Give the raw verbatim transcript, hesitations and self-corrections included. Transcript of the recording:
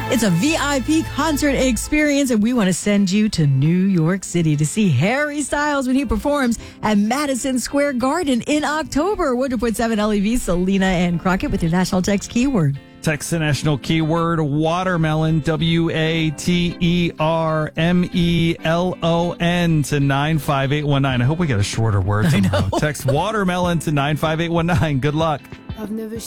It's a V I P concert experience, and we want to send you to New York City to see Harry Styles when he performs at Madison Square Garden in October. one hundred point seven L E V, Selena and Crockett with your national text keyword. Text the national keyword watermelon, W A T E R M E L O N to nine five eight one nine. I hope we get a shorter word somehow. Text watermelon to nine five eight one nine. Good luck. I've never